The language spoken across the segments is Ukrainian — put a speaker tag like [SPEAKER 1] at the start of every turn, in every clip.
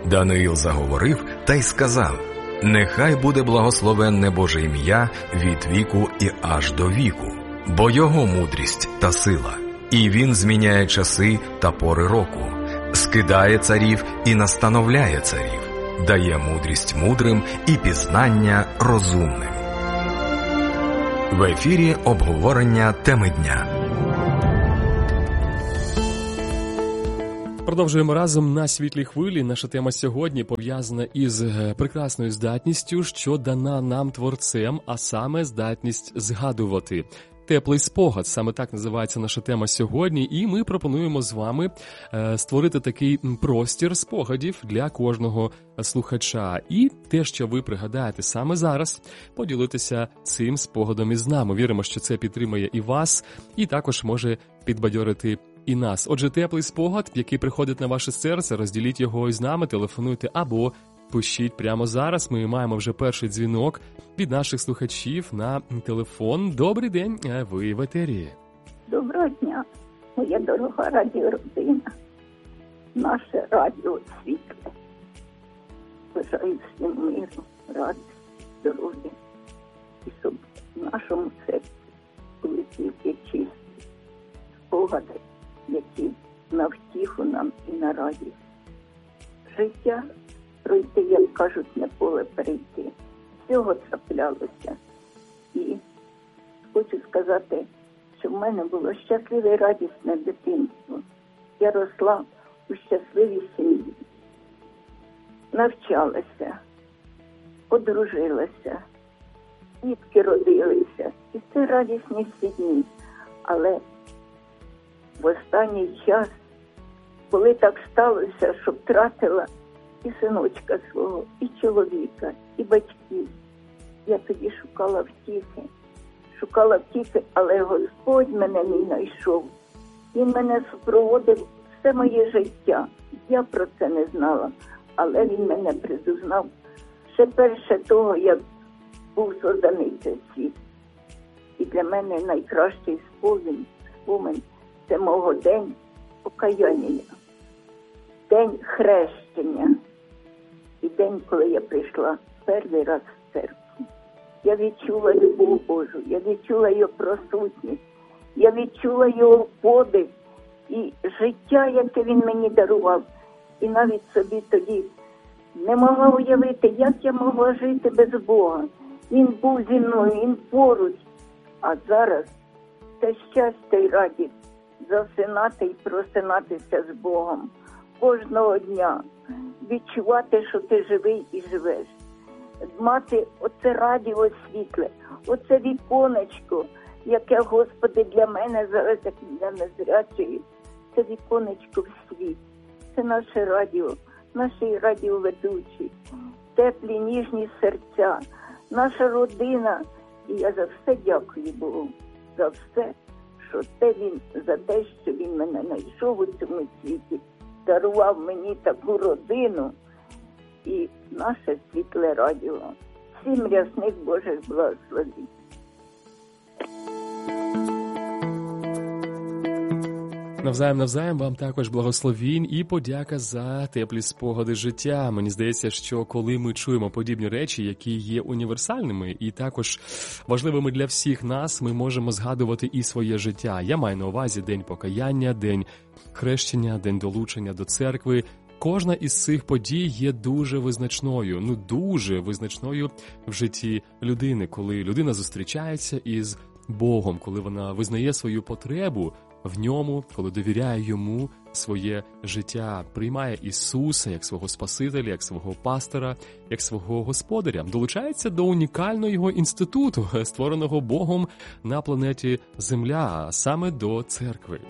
[SPEAKER 1] Даниїл заговорив та й сказав: «Нехай буде благословенне Боже ім'я від віку і аж до віку, бо Його мудрість та сила, і Він зміняє часи та пори року, скидає царів і настановляє царів, дає мудрість мудрим і пізнання розумним». В ефірі обговорення теми дня.
[SPEAKER 2] Продовжуємо разом на світлій хвилі. Наша тема сьогодні пов'язана із прекрасною здатністю, що дана нам Творцем, а саме здатність згадувати. Теплий спогад, саме так називається наша тема сьогодні, і ми пропонуємо з вами створити такий простір спогадів для кожного слухача. І те, що ви пригадаєте саме зараз, поділитися цим спогадом із нами. Віримо, що це підтримує і вас, і також може підбадьорити і нас. Отже, теплий спогад, який приходить на ваше серце, розділіть його із нами, телефонуйте або пишіть прямо зараз. Ми маємо вже перший дзвінок від наших слухачів на телефон. Добрий день, ви в етері.
[SPEAKER 3] Доброго дня, моя дорога радіородина, наше радіо світле. Бажаю всім миру, радості, здоров'я, і щоб в нашому серці були тільки чисті спогади, які на втіху нам і на радість. Життя пройти, як кажуть, не поле перейти. Всього траплялося. І хочу сказати, що в мене було щасливе і радісне дитинство. Я росла у щасливій сім'ї. Навчалася, одружилася, дітки родилися. І це радісні всі дні. Але в останній час, коли так сталося, що втратила і синочка свого, і чоловіка, і батьків, я тоді шукала втіхи, але Господь мене не знайшов. Він мене супроводив все моє життя. Я про це не знала, але він мене призузнав ще перше того, як був созданий цей світ. І для мене найкращий спомин – це мого день покаяння, день хрещення. І день, коли я прийшла перший раз в церкву. Я відчула любов Божу, я відчула його присутність, я відчула його подих і життя, яке він мені дарував. І навіть собі тоді не могла уявити, як я могла жити без Бога. Він був зі мною, він поруч. А зараз це щастя й радість засинати і просинатися з Богом кожного дня. Відчувати, що ти живий і живеш. Мати оце радіо світле, оце віконечко, яке, Господи, для мене зараз, як для незрячої, це віконечко в світ. Це наше радіо, наші радіоведучі, теплі, ніжні серця, наша родина. І я за все дякую Богу, за все, за те, що він мене знайшов у цьому світі. Дарував мені таку родину і наше світле радіо. Всім рясних Божих благословень.
[SPEAKER 2] Навзаєм вам також благословінь і подяка за теплі спогади життя. Мені здається, що коли ми чуємо подібні речі, які є універсальними і також важливими для всіх нас, ми можемо згадувати і своє життя. Я маю на увазі день покаяння, день хрещення, день долучення до церкви. Кожна із цих подій є дуже визначною в житті людини, коли людина зустрічається із Богом, коли вона визнає свою потребу в ньому, коли довіряє йому своє життя, приймає Ісуса як свого Спасителя, як свого пастора, як свого господаря, долучається до унікального його інституту, створеного Богом на планеті Земля, а саме до церкви.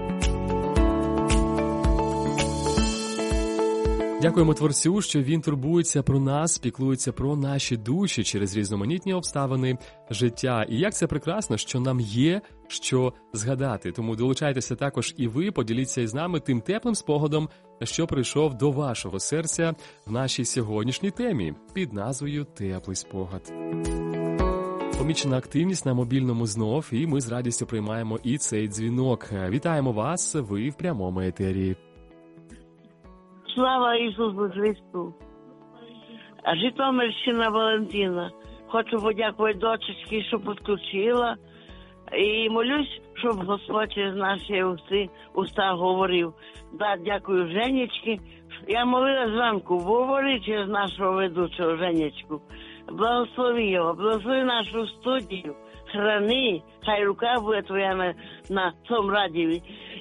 [SPEAKER 2] Дякуємо Творцю, що Він турбується про нас, піклується про наші душі через різноманітні обставини життя. І як це прекрасно, що нам є що згадати. Тому долучайтеся також і ви, поділіться із нами тим теплим спогадом, що прийшов до вашого серця в нашій сьогоднішній темі під назвою «Теплий спогад». Помічена активність на мобільному знов, і ми з радістю приймаємо і цей дзвінок. Вітаємо вас, ви в прямому етері.
[SPEAKER 4] Слава Ісусу Христу! Житомирщина Валентина. Хочу подякувати дочечці, що підключила. І молюсь, щоб Господь через наші уста говорив. Да, дякую Женечки. Я молилась зранку, говори через нашого ведучого Женечку. Благослови його, благослови нашу студію. Храни, хай рука буде твоя на цьому радіо.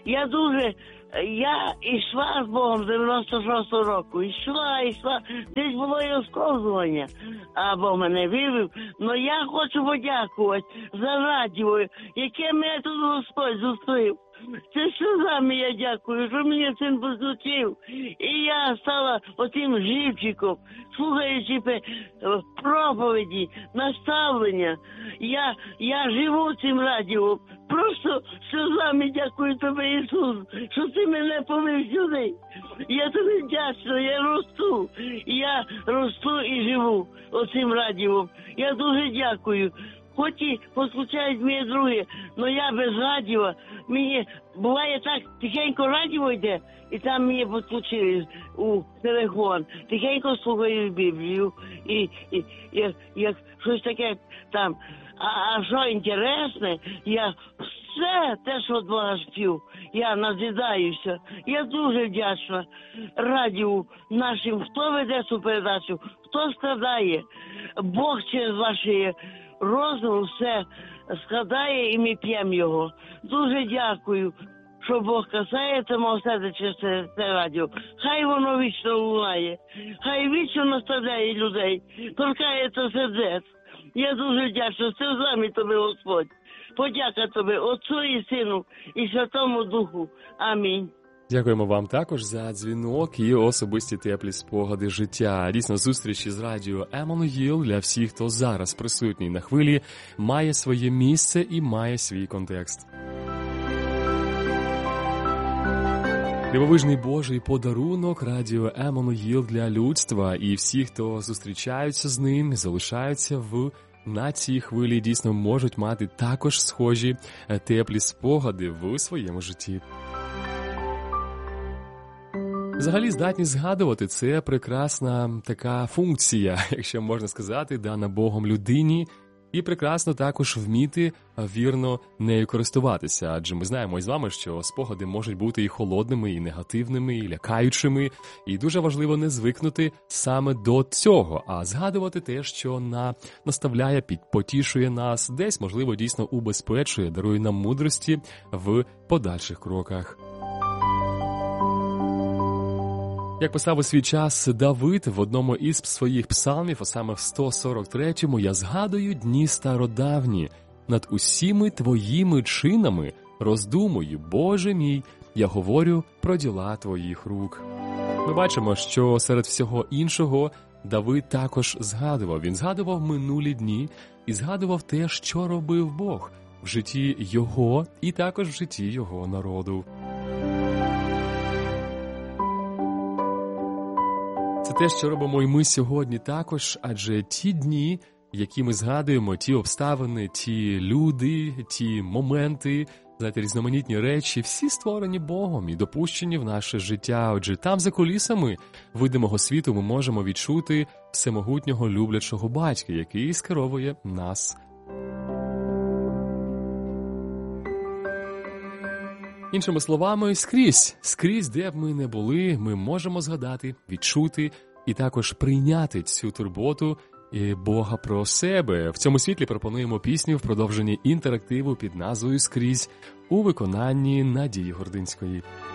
[SPEAKER 4] Я йшла з Богом з 96-го року. Йшла. Десь було і розковзування, а Бог мене вивів. Но я хочу подякувати за радіо, яке мене тут Господь зустрів. Це сльозами я дякую, що мені син послухав. І я стала отим живчиком, слухаючи проповіді, наставлення. Я живу цим радіо. Просто сльозами дякую тобі, Ісус, що ти мене повів сюди. Я тобі вдячна, я росту і живу оцим радіо. Я дуже дякую. Хоч і послухають мої другі, але я без радіо, мені буває так, тихенько радіо йде, і там мені підключили у телефон. Тихенько слухаю Біблію, і як щось таке там. А що інтересне, я все те, що від Бога спів, я назидаюся. Я дуже вдячна радіо нашим, хто веде цю передачу, хто складає. Бог через ваші розум все складає і ми п'ємо його. Дуже дякую, що Бог касається мого серця через це радіо. Хай воно вічно лунає, хай вічно наставляє людей, торкається сердець. Я дуже вдячна, все з вами тобі, Господь. Подяка тобі, Отцу і Сину, і Святому Духу. Амінь.
[SPEAKER 2] Дякуємо вам також за дзвінок і особисті теплі спогади життя. Дійсно, зустріч із радіо Еммануїл для всіх, хто зараз присутній на хвилі, має своє місце і має свій контекст. Дивовижний Божий подарунок радіо Еммануїл для людства, і всі, хто зустрічаються з ним, залишаються на цій хвилі, дійсно можуть мати також схожі теплі спогади в своєму житті. Взагалі, здатність згадувати – це прекрасна така функція, якщо можна сказати, дана Богом людині, і прекрасно також вміти вірно нею користуватися, адже ми знаємо із вами, що спогади можуть бути і холодними, і негативними, і лякаючими, і дуже важливо не звикнути саме до цього, а згадувати те, що наставляє, потішує нас, десь, можливо, дійсно убезпечує, дарує нам мудрості в подальших кроках. Як писав у свій час Давид в одному із своїх псалмів, а саме в 143-му, «Я згадую дні стародавні, над усіми твоїми чинами роздумую, Боже мій, я говорю про діла твоїх рук». Ми бачимо, що серед всього іншого Давид також згадував. Він згадував минулі дні і згадував те, що робив Бог в житті його і також в житті його народу. Це те, що робимо і ми сьогодні також, адже ті дні, які ми згадуємо, ті обставини, ті люди, ті моменти, знаєте, різноманітні речі, всі створені Богом і допущені в наше життя. Отже, там за кулісами видимого світу ми можемо відчути всемогутнього люблячого батька, який скеровує нас. Іншими словами, скрізь, де б ми не були, ми можемо згадати, відчути і також прийняти цю турботу Бога про себе. В цьому світлі пропонуємо пісню в продовженні інтерактиву під назвою «Скрізь» у виконанні Надії Гординської.